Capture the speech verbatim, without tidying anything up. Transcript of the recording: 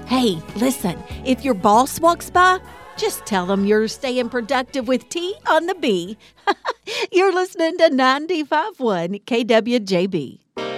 Hey, listen, if your boss walks by, just tell them you're staying productive with T on the B. You're listening to ninety-five point one K W J B.